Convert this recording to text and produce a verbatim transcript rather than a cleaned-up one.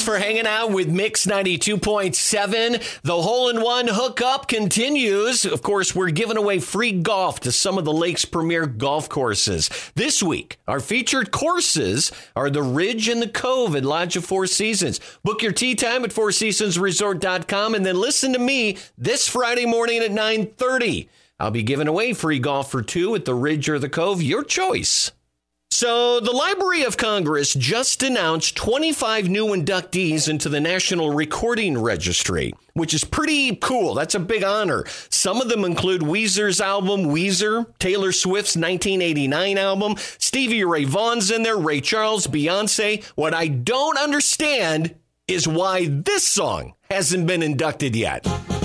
for hanging out with Mix ninety-two point seven. The hole-in-one hookup continues. Of course, we're giving away free golf to some of the lake's premier golf courses. This week, our featured courses are the Ridge and the Cove at Lodge of Four Seasons. Book your tee time at four seasons resort dot com and then listen to me this Friday morning at nine thirty. I'll be giving away free golf for two at the Ridge or the Cove, your choice. So the Library of Congress just announced twenty-five new inductees into the National Recording Registry, which is pretty cool. That's a big honor. Some of them include Weezer's album, Weezer, Taylor Swift's nineteen eighty-nine album, Stevie Ray Vaughan's in there, Ray Charles, Beyonce. What I don't understand is why this song hasn't been inducted yet.